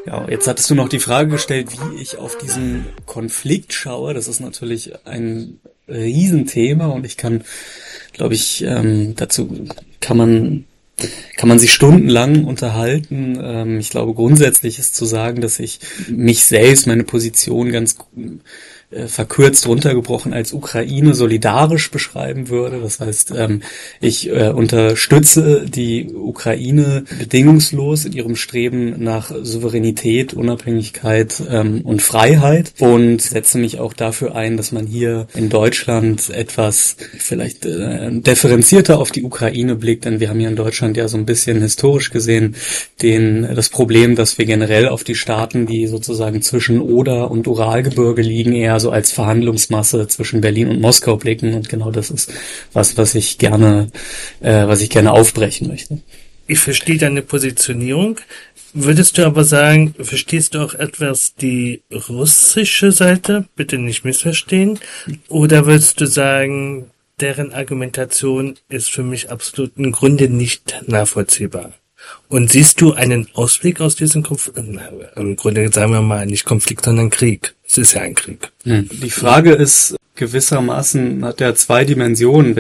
Ja, jetzt hattest du noch die Frage gestellt, wie ich auf diesen Konflikt schaue. Das ist natürlich ein Riesenthema und ich kann, glaube ich, dazu kann man sich stundenlang unterhalten. Ich glaube, grundsätzlich ist zu sagen, dass ich mich selbst, meine Position ganz verkürzt runtergebrochen als Ukraine solidarisch beschreiben würde. Das heißt, ich unterstütze die Ukraine bedingungslos in ihrem Streben nach Souveränität, Unabhängigkeit und Freiheit und setze mich auch dafür ein, dass man hier in Deutschland etwas vielleicht differenzierter auf die Ukraine blickt, denn wir haben hier in Deutschland ja so ein bisschen historisch gesehen das Problem, dass wir generell auf die Staaten, die sozusagen zwischen Oder und Uralgebirge liegen, eher so als Verhandlungsmasse zwischen Berlin und Moskau blicken und genau das ist was ich gerne aufbrechen möchte. Ich verstehe deine Positionierung. Würdest du aber sagen, verstehst du auch etwas die russische Seite? Bitte nicht missverstehen. Oder würdest du sagen, deren Argumentation ist für mich absolut im Grunde nicht nachvollziehbar? Und siehst du einen Ausweg aus diesem Konflikt? Im Grunde sagen wir mal nicht Konflikt, sondern Krieg. Es ist ja ein Krieg. Die Frage ist, gewissermaßen hat er zwei Dimensionen.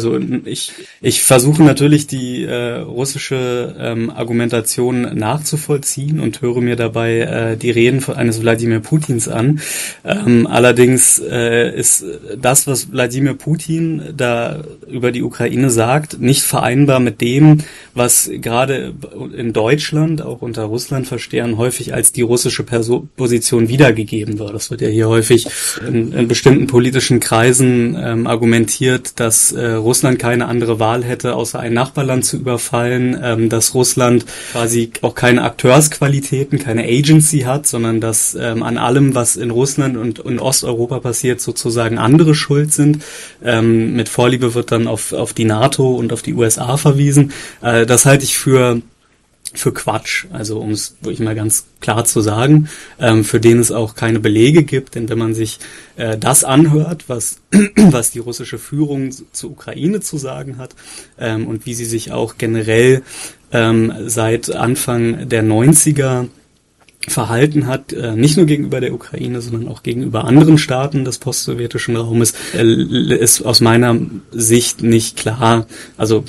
Ich versuche natürlich die russische Argumentation nachzuvollziehen und höre mir dabei die Reden eines Wladimir Putins an. Allerdings ist das, was Wladimir Putin da über die Ukraine sagt, nicht vereinbar mit dem, was gerade in Deutschland, auch unter Russlandverstehern, häufig als die russische Position wiedergegeben wird. Das wird ja hier häufig in bestimmten politischen Kreisen argumentiert, dass Russland keine andere Wahl hätte, außer ein Nachbarland zu überfallen, dass Russland quasi auch keine Akteursqualitäten, keine Agency hat, sondern dass an allem, was in Russland und in Osteuropa passiert, sozusagen andere schuld sind. Mit Vorliebe wird dann auf die NATO und auf die USA verwiesen. Das halte ich für Quatsch, also um es wirklich mal ganz klar zu sagen, für den es auch keine Belege gibt, denn wenn man sich das anhört, was die russische Führung zur Ukraine zu sagen hat und wie sie sich auch generell seit Anfang der 90er verhalten hat, nicht nur gegenüber der Ukraine, sondern auch gegenüber anderen Staaten des postsowjetischen Raumes, ist aus meiner Sicht nicht klar, also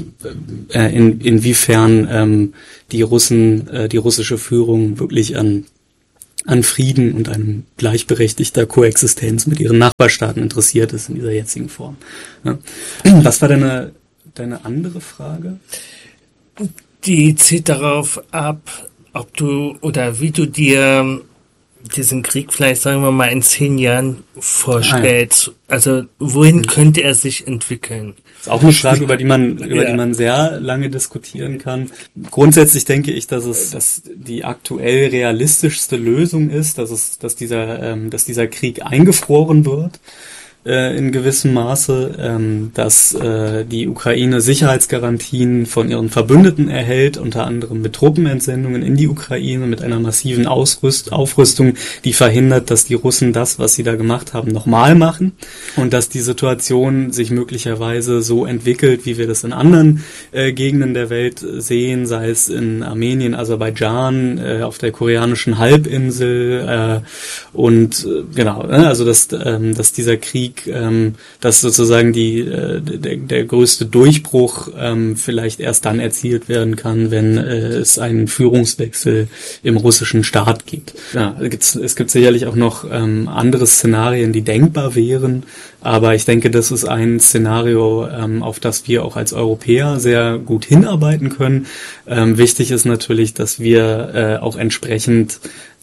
inwiefern die russische Führung wirklich an Frieden und einem gleichberechtigter Koexistenz mit ihren Nachbarstaaten interessiert ist in dieser jetzigen Form. Ja. Was war deine andere Frage? Die zielt darauf ab, ob du oder wie du dir diesen Krieg vielleicht, sagen wir mal, in 10 Jahren vorstellst. Also wohin könnte er sich entwickeln? Das ist auch eine Frage, über die man sehr lange diskutieren kann. Grundsätzlich denke ich, dass die aktuell realistischste Lösung ist, dass dieser Krieg eingefroren wird. In gewissem Maße, dass die Ukraine Sicherheitsgarantien von ihren Verbündeten erhält, unter anderem mit Truppenentsendungen in die Ukraine, mit einer massiven Aufrüstung, die verhindert, dass die Russen das, was sie da gemacht haben, nochmal machen und dass die Situation sich möglicherweise so entwickelt, wie wir das in anderen Gegenden der Welt sehen, sei es in Armenien, Aserbaidschan, auf der koreanischen Halbinsel also dass dieser Krieg, dass sozusagen der größte Durchbruch vielleicht erst dann erzielt werden kann, wenn es einen Führungswechsel im russischen Staat gibt. Ja, es gibt sicherlich auch noch andere Szenarien, die denkbar wären, aber ich denke, das ist ein Szenario, auf das wir auch als Europäer sehr gut hinarbeiten können. Wichtig ist natürlich, dass wir auch entsprechende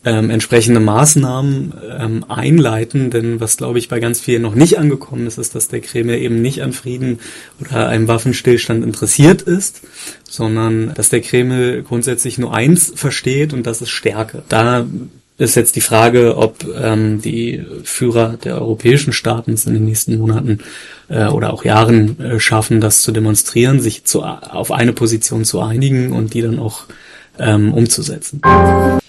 Maßnahmen einleiten, denn was, glaube ich, bei ganz vielen noch nicht angekommen ist, ist, dass der Kreml eben nicht an Frieden oder einem Waffenstillstand interessiert ist, sondern dass der Kreml grundsätzlich nur eins versteht und das ist Stärke. Da ist jetzt die Frage, ob die Führer der europäischen Staaten es in den nächsten Monaten oder auch Jahren schaffen, das zu demonstrieren, sich auf eine Position zu einigen und die dann auch umzusetzen.